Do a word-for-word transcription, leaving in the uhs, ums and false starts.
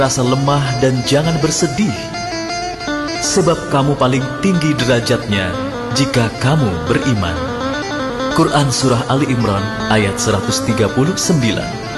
rasa lemah dan jangan bersedih, sebab kamu paling tinggi derajatnya jika kamu beriman. Quran Surah Ali Imran ayat seratus tiga puluh sembilan.